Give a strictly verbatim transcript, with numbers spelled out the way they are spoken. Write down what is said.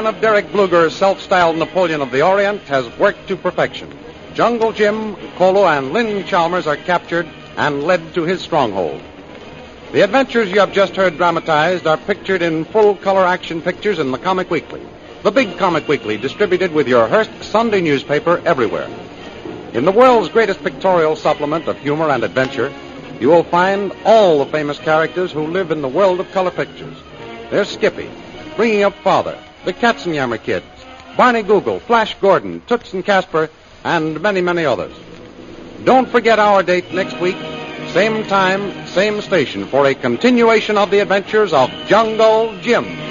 of Derek Bluger's self-styled Napoleon of the Orient has worked to perfection. Jungle Jim, Kolo, and Lynn Chalmers are captured and led to his stronghold. The adventures you have just heard dramatized are pictured in full-color action pictures in the Comic Weekly, the big Comic Weekly distributed with your Hearst Sunday newspaper everywhere. In the world's greatest pictorial supplement of humor and adventure, you will find all the famous characters who live in the world of color pictures. There's Skippy, Bringing Up Father, the Katzenjammer Kids, Barney Google, Flash Gordon, Toots and Casper, and many, many others. Don't forget our date next week, same time, same station, for a continuation of the adventures of Jungle Jim.